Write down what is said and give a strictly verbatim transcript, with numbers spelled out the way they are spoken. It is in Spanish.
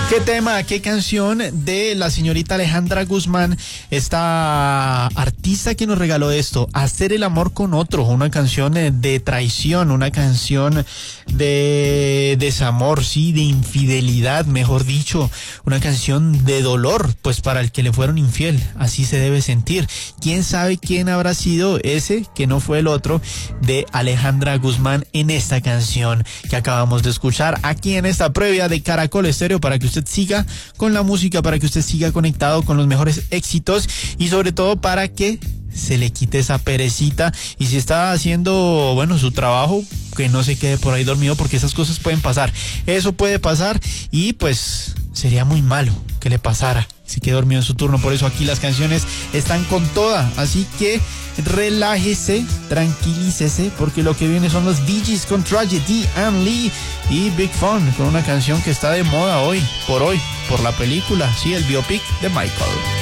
¿Qué tema, qué canción de la señorita Alejandra Guzmán, esta artista que nos regaló esto? Hacer el amor con otro, una canción de traición, una canción de desamor, sí, de infidelidad, mejor dicho, una canción de dolor, pues para el que le fueron infiel, así se debe sentir. ¿Quién sabe quién habrá sido ese, que no fue el otro, de Alejandra Guzmán en esta canción que acabamos de escuchar aquí en esta previa de Caracol Estéreo, para que usted siga con la música, para que usted siga conectado con los mejores éxitos y sobre todo para que se le quite esa perecita, y si está haciendo, bueno, su trabajo, que no se quede por ahí dormido, porque esas cosas pueden pasar, eso puede pasar y pues sería muy malo que le pasara, si quede dormido en su turno. Por eso aquí las canciones están con toda, así que relájese, tranquilícese, porque lo que viene son los Bee Gees con Tragedy and Lee y Big Fun con una canción que está de moda hoy, por hoy, por la película, sí, el biopic de Michael.